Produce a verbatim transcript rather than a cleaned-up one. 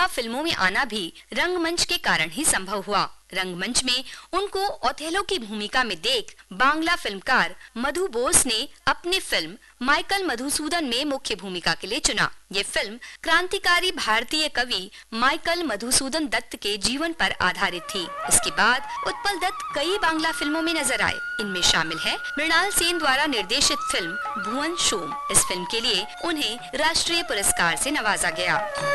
फिल्मों में आना भी रंगमंच के कारण ही संभव हुआ। रंगमंच में उनको ओथेलो की भूमिका में देख बांग्ला फिल्मकार मधु बोस ने अपनी फिल्म माइकल मधुसूदन में मुख्य भूमिका के लिए चुना। ये फिल्म क्रांतिकारी भारतीय कवि माइकल मधुसूदन दत्त के जीवन पर आधारित थी। इसके बाद उत्पल दत्त कई बांग्ला फिल्मों में नजर आए। इनमें शामिल है मृणाल सेन द्वारा निर्देशित फिल्म भुवन शोम। इस फिल्म के लिए उन्हें राष्ट्रीय पुरस्कार से नवाजा गया।